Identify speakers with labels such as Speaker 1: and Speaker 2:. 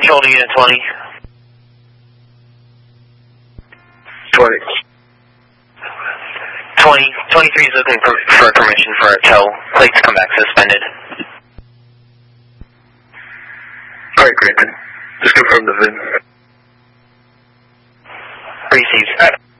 Speaker 1: Control to Unit 20.
Speaker 2: 20.
Speaker 1: 23 is looking for permission for a tow. Plates come back suspended.
Speaker 2: Alright, great. Just confirm the VIN.
Speaker 1: Received.